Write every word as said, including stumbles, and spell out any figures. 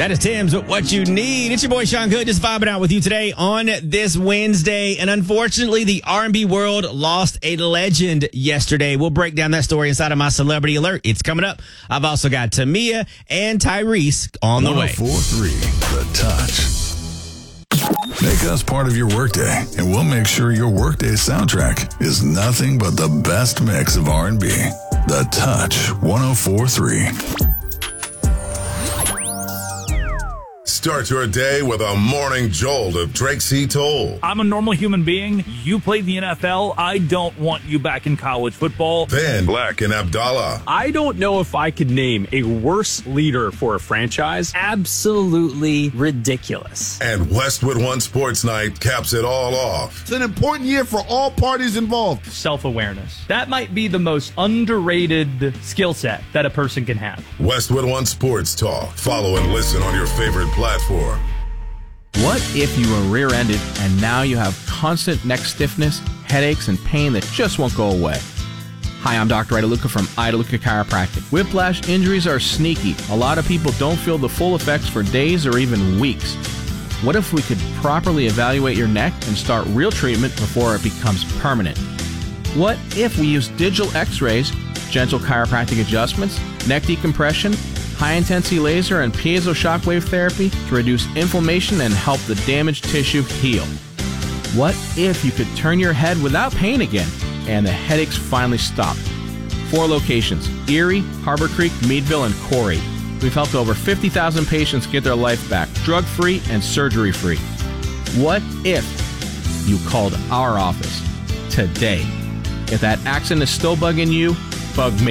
That is Tim's What You Need. It's your boy Sean Good, just vibing out with you today on this Wednesday. And unfortunately, the R and B world lost a legend yesterday. We'll break down that story inside of my Celebrity Alert. It's coming up. I've also got Tamia and Tyrese on the way. one oh four point three The Touch. Make us part of your workday, and we'll make sure your workday soundtrack is nothing but the best mix of R and B. The Touch one oh four point three. Start your day with a morning jolt of Drake C. Toll. I'm a normal human being. You played the N F L. I don't want you back in college football. Then Black and Abdallah. I don't know if I could name a worse leader for a franchise. Absolutely ridiculous. And Westwood One Sports Night caps it all off. It's an important year for all parties involved. Self-awareness. That might be the most underrated skill set that a person can have. Westwood One Sports Talk. Follow and listen on your favorite platform. What if you were rear-ended and now you have constant neck stiffness, headaches, and pain that just won't go away? Hi, I'm Doctor Idaluka from Idaluka Chiropractic. Whiplash injuries are sneaky. A lot of people don't feel the full effects for days or even weeks. What if we could properly evaluate your neck and start real treatment before it becomes permanent? What if we use digital x-rays, gentle chiropractic adjustments, neck decompression, high-intensity laser, and piezo shockwave therapy to reduce inflammation and help the damaged tissue heal? What if you could turn your head without pain again and the headaches finally stop? Four locations: Erie, Harbor Creek, Meadville, and Corey. We've helped over fifty thousand patients get their life back, drug-free and surgery-free. What if you called our office today? If that accent is still bugging you, bug me.